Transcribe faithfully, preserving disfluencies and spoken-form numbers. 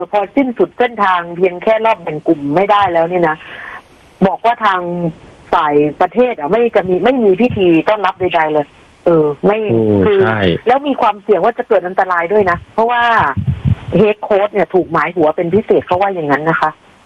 พอสิ้นสุดเส้นทางเพียงแค่รอบแบ่งกลุ่มไม่ได้แล้วเนี่ยนะบอกว่าทางฝ่ายประเทศอ่ะไม่จะมีไม่มีพิธีต้อนรับใดๆเลยเออไม่คือแล้วมีความเสี่ยงว่าจะเกิดอันตรายด้วยนะเพราะว่าเฮดโค้ชเนี่ยถูกหมายหัวเป็นพิเศษเขาว่าอย่างนั้นนะคะ